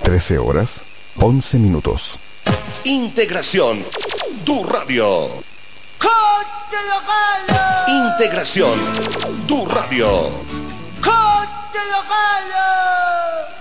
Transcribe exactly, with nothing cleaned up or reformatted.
trece horas, once minutos. Integración, tu radio. Integración, tu radio. ¡Coche,